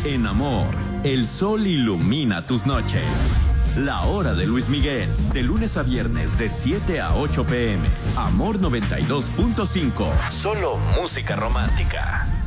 En amor, el sol ilumina tus noches. La hora de Luis Miguel, de lunes a viernes de 7 a 8 p.m. Amor 92.5. Solo música romántica.